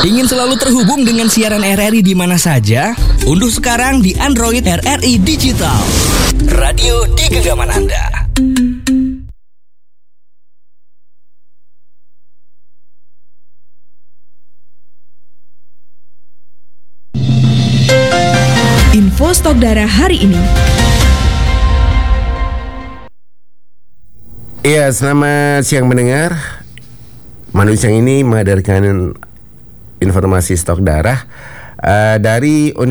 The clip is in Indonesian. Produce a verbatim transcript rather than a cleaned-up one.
Ingin selalu terhubung dengan siaran R R I di mana saja? Unduh sekarang di Android R R I Digital. Radio di genggaman Anda. Info stok darah hari ini. Iya, selamat siang mendengar. Manusia ini menghadirkan informasi stok darah uh, dari